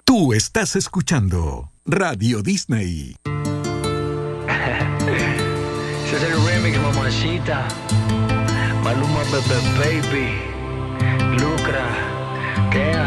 Tú estás escuchando Radio Disney. Ese es el remix, mamacita. Maluma, baby. Lucra. ¿Qué?